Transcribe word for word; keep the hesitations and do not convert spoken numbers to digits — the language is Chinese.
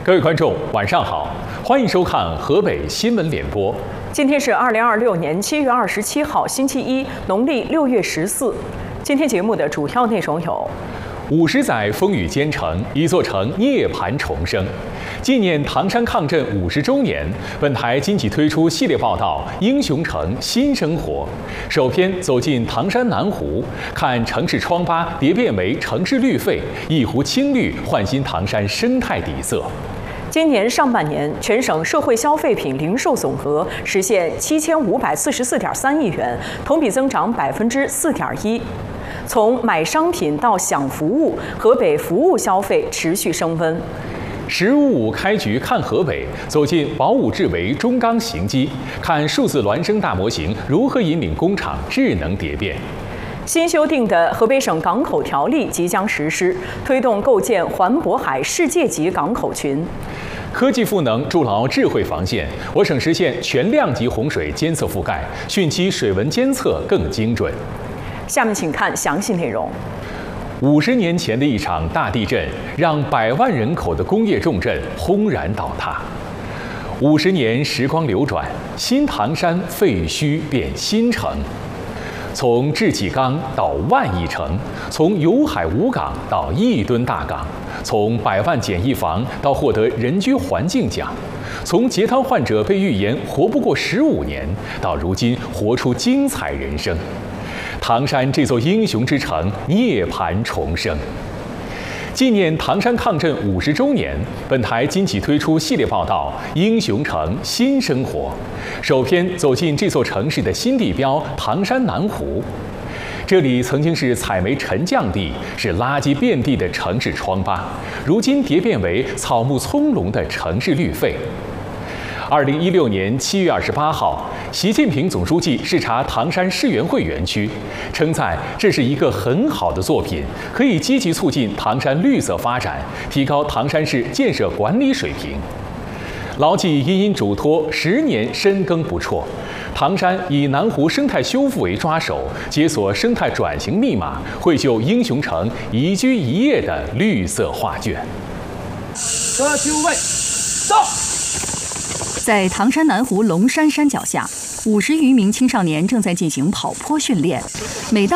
各位观众，晚上好，欢迎收看河北新闻联播。 今天是二零二六年七月二十七号，星期一，农历六月十四。今天节目的主要内容有： 五十载风雨兼程，一座城涅槃重生。纪念唐山抗震五十周年，本台今起推出系列报道《英雄城新生活》，首篇走进唐山南湖，看城市疮疤蝶变为城市绿肺，一湖青绿焕新唐山生态底色。 今年上半年，全省社会消费品零售总额实现七千五百四十四点三亿元，同比增长百分之四点一。从买商品到享服务，河北服务消费持续升温。 十五五开局看河北，走进宝武智维中钢行机，看数字孪生大模型如何引领工厂智能蝶变。 新修订的河北省港口条例即将实施，推动构建环渤海世界级港口群。 科技赋能筑牢智慧防线，我省实现全量级洪水监测覆盖，汛期水文监测更精准。 下面请看详细内容。 五十年前的一场大地震，让百万人口的工业重镇轰然倒塌。五十年时光流转，新唐山废墟变新城。从志气岗到万亿城，从有海无港到亿吨大港，从百万简易房到获得人居环境奖，从截瘫患者被预言活不过十五年，到如今活出精彩人生。唐山这座英雄之城涅槃重生。纪念唐山抗震五十周年，本台今起推出系列报道《英雄城新生活》，首篇走进这座城市的新地标唐山南湖。这里曾经是采煤沉降地，是垃圾遍地的城市疮疤，如今蝶变为草木葱茏的城市绿肺。二零一六年七月二十八号，习近平总书记视察唐山世园会园区，称赞这是一个很好的作品，可以积极促进唐山绿色发展，提高唐山市建设管理水平。牢记殷殷嘱托，十年深耕不辍。唐山以南湖生态修复为抓手，解锁生态转型密码，绘就英雄城宜居宜业的绿色画卷。 各就位，到。 在唐山南湖龙山山脚下，五十余名青少年正在进行跑坡训练。每到